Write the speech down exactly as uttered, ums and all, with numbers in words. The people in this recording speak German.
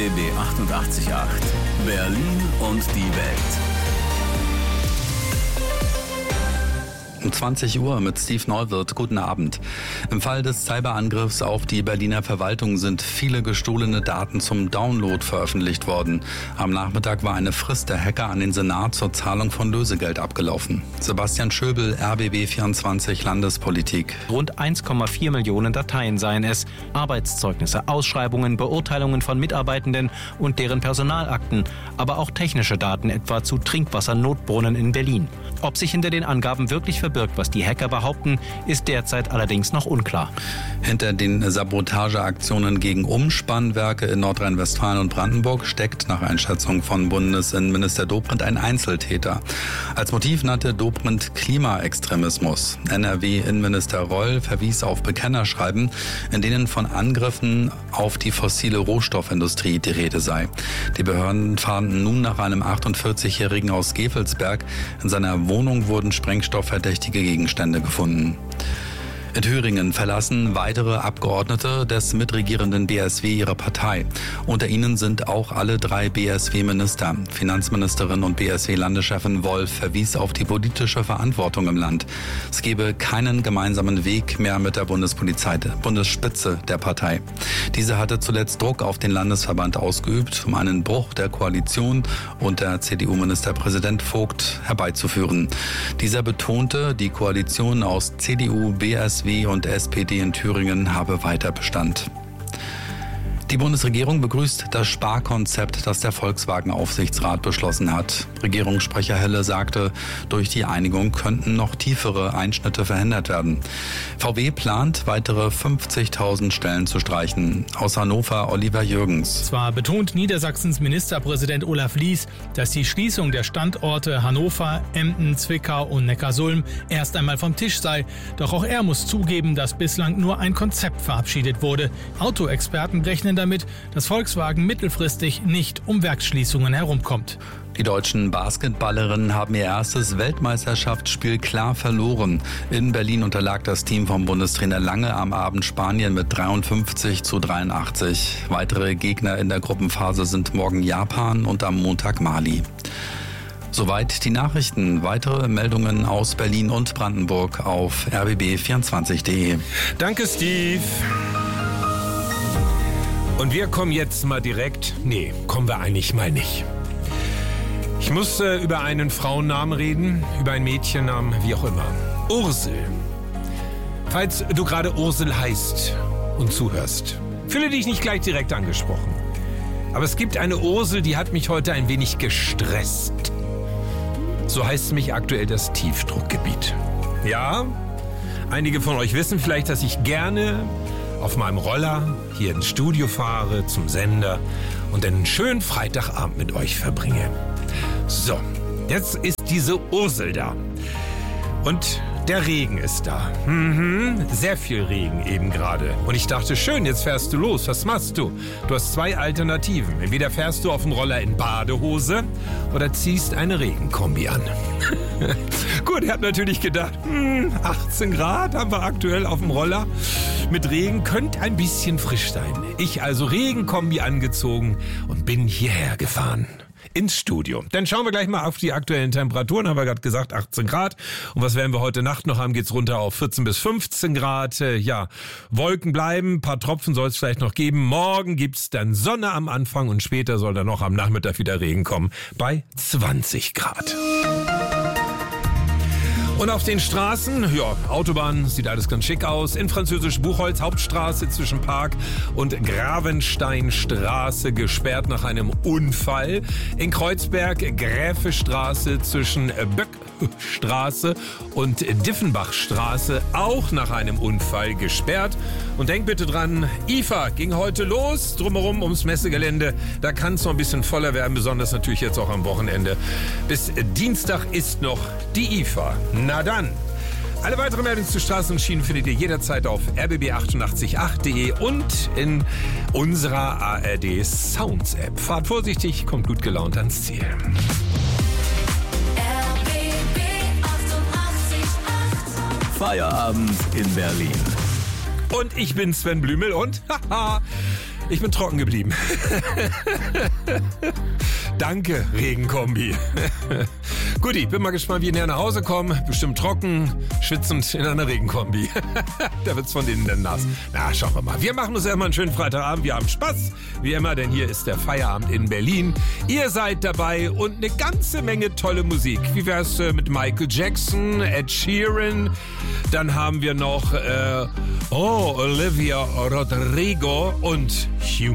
B B achtundachtzig Komma acht. Berlin und die Welt. Um zwanzig Uhr mit Steve Neuwirth. Guten Abend. Im Fall des Cyberangriffs auf die Berliner Verwaltung sind viele gestohlene Daten zum Download veröffentlicht worden. Am Nachmittag war eine Frist der Hacker an den Senat zur Zahlung von Lösegeld abgelaufen. Sebastian Schöbel, R B B vierundzwanzig Landespolitik. Rund eins Komma vier Millionen Dateien seien es. Arbeitszeugnisse, Ausschreibungen, Beurteilungen von Mitarbeitenden und deren Personalakten, aber auch technische Daten, etwa zu Trinkwassernotbrunnen in Berlin. Ob sich hinter den Angaben wirklich verbirgt, was die Hacker behaupten, ist derzeit allerdings noch unklar. Hinter den Sabotageaktionen gegen Umspannwerke in Nordrhein-Westfalen und Brandenburg steckt nach Einschätzung von Bundesinnenminister Dobrindt ein Einzeltäter. Als Motiv nannte Dobrindt Klimaextremismus. N R W-Innenminister Reul verwies auf Bekennerschreiben, in denen von Angriffen auf die fossile Rohstoffindustrie die Rede sei. Die Behörden fahnden nun nach einem achtundvierzigjährigen aus Gevelsberg. In seiner Wohnung wurden sprengstoffverdächtige Gegenstände gefunden. In Thüringen verlassen weitere Abgeordnete des mitregierenden B S W ihre Partei. Unter ihnen sind auch alle drei B S W-Minister. Finanzministerin und B S W-Landeschefin Wolf verwies auf die politische Verantwortung im Land. Es gebe keinen gemeinsamen Weg mehr mit der Bundespolizei, der Bundesspitze der Partei. Diese hatte zuletzt Druck auf den Landesverband ausgeübt, um einen Bruch der Koalition unter C D U-Ministerpräsident Vogt herbeizuführen. Dieser betonte, die Koalition aus C D U, B S W und S P D in Thüringen habe weiter Bestand. Die Bundesregierung begrüßt das Sparkonzept, das der Volkswagen-Aufsichtsrat beschlossen hat. Regierungssprecher Helle sagte, durch die Einigung könnten noch tiefere Einschnitte verhindert werden. V W plant, weitere fünfzigtausend Stellen zu streichen. Aus Hannover Oliver Jürgens. Zwar betont Niedersachsens Ministerpräsident Olaf Lies, dass die Schließung der Standorte Hannover, Emden, Zwickau und Neckarsulm erst einmal vom Tisch sei. Doch auch er muss zugeben, dass bislang nur ein Konzept verabschiedet wurde. Autoexperten rechnen damit, dass Volkswagen mittelfristig nicht um Werksschließungen herumkommt. Die deutschen Basketballerinnen haben ihr erstes Weltmeisterschaftsspiel klar verloren. In Berlin unterlag das Team vom Bundestrainer Lange am Abend Spanien mit dreiundfünfzig zu dreiundachtzig. Weitere Gegner in der Gruppenphase sind morgen Japan und am Montag Mali. Soweit die Nachrichten. Weitere Meldungen aus Berlin und Brandenburg auf r b b vierundzwanzig punkt de. Danke, Steve. Und wir kommen jetzt mal direkt... Nee, kommen wir eigentlich mal nicht. Ich muss äh, über einen Frauennamen reden, über einen Mädchennamen, wie auch immer. Ursel. Falls du gerade Ursel heißt und zuhörst, fühle dich nicht gleich direkt angesprochen. Aber es gibt eine Ursel, die hat mich heute ein wenig gestresst. So heißt mich aktuell das Tiefdruckgebiet. Ja, einige von euch wissen vielleicht, dass ich gerne auf meinem Roller hier ins Studio fahre, zum Sender und einen schönen Freitagabend mit euch verbringe. So, jetzt ist diese Ursel da. Und der Regen ist da. Mhm, sehr viel Regen eben gerade. Und ich dachte, schön, jetzt fährst du los. Was machst du? Du hast zwei Alternativen. Entweder fährst du auf dem Roller in Badehose oder ziehst eine Regenkombi an. Gut, ich habe natürlich gedacht, hm, achtzehn Grad haben wir aktuell auf dem Roller. Mit Regen könnte ein bisschen frisch sein. Ich also Regenkombi angezogen und bin hierher gefahren. Ins Studio. Dann schauen wir gleich mal auf die aktuellen Temperaturen. Haben wir gerade gesagt, achtzehn Grad. Und was werden wir heute Nacht noch haben? Geht's runter auf vierzehn bis fünfzehn Grad. Äh, ja, Wolken bleiben. Ein paar Tropfen soll es vielleicht noch geben. Morgen gibt's dann Sonne am Anfang und später soll dann noch am Nachmittag wieder Regen kommen. Bei zwanzig Grad. Und auf den Straßen, ja, Autobahn, sieht alles ganz schick aus. In Französisch Buchholz, Hauptstraße zwischen Park und Gravensteinstraße gesperrt nach einem Unfall. In Kreuzberg Gräfestraße zwischen Böckstraße und Diffenbachstraße auch nach einem Unfall gesperrt. Und denkt bitte dran, I F A ging heute los, drumherum ums Messegelände. Da kann es noch ein bisschen voller werden, besonders natürlich jetzt auch am Wochenende. Bis Dienstag ist noch die I F A. Na dann. Alle weiteren Meldungen zu Straßen und Schienen findet ihr jederzeit auf r b b achtundachtzig punkt acht punkt de und in unserer A R D Sounds App. Fahrt vorsichtig, kommt gut gelaunt ans Ziel. Feierabend in Berlin. Und ich bin Sven Blümel und haha, ich bin trocken geblieben. Danke, Regenkombi. Gut, ich bin mal gespannt, wie ich näher nach Hause komme. Bestimmt trocken, schwitzend in einer Regenkombi. Da wird's von denen dann nass. Na, schauen wir mal. Wir machen uns erstmal einen schönen Freitagabend. Wir haben Spaß, wie immer, denn hier ist der Feierabend in Berlin. Ihr seid dabei und eine ganze Menge tolle Musik. Wie wär's äh, mit Michael Jackson, Ed Sheeran? Dann haben wir noch äh, oh, Olivia Rodrigo und Hugh